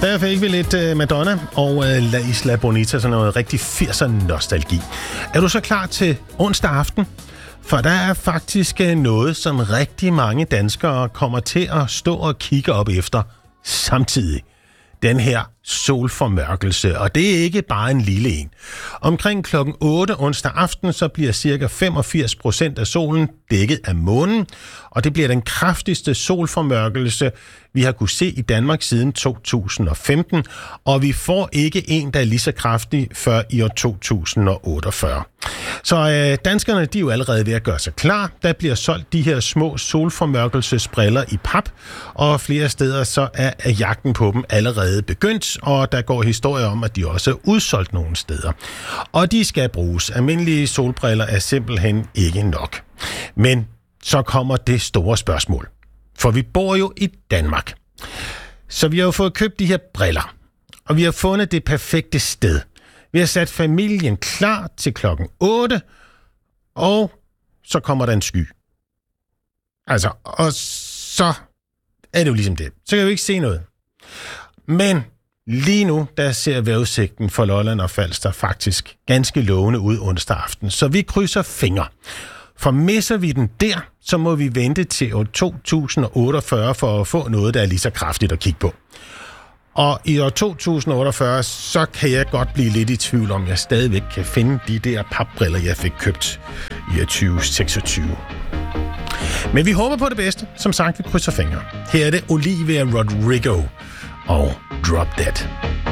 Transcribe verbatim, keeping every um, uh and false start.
Der fik vi lidt uh, Madonna og uh, La Isla Bonita, sådan noget rigtig firser-nostalgi. Er du så klar til onsdag aften? For der er faktisk uh, noget, som rigtig mange danskere kommer til at stå og kigge op efter samtidig. Den her solformørkelse, og det er ikke bare en lille en. Omkring klokken otte onsdag aften, så bliver ca. femogfirs procent af solen dækket af månen, og det bliver den kraftigste solformørkelse, vi har kunne se i Danmark siden to tusind og femten, og vi får ikke en, der er lige så kraftig før i år to tusind og otteogfyrre. Så øh, danskerne, de er jo allerede ved at gøre sig klar. Der bliver solgt de her små solformørkelsesbriller i pap, og flere steder så er, er jagten på dem allerede begyndt, og der går historier om, at de også er udsolgt nogle steder. Og de skal bruges. Almindelige solbriller er simpelthen ikke nok. Men så kommer det store spørgsmål. For vi bor jo i Danmark. Så vi har jo fået købt de her briller, og vi har fundet det perfekte sted. Vi har sat familien klar til klokken otte, og så kommer der en sky. Altså, og så er det jo ligesom det. Så kan vi ikke se noget. Men lige nu, der ser vejrudsigten for Lolland og Falster faktisk ganske lovende ud onsdag aften. Så vi krydser fingre. For misser vi den der, så må vi vente til år to tusind og otteogfyrre for at få noget, der er lige så kraftigt at kigge på. Og i år to tusind og otteogfyrre, så kan jeg godt blive lidt i tvivl om, jeg stadigvæk kan finde de der papbriller, jeg fik købt i tyve seksogtyve. Men vi håber på det bedste. Som sagt, vi krydser fingre. Her er det Olivia Rodrigo og Drop Dead.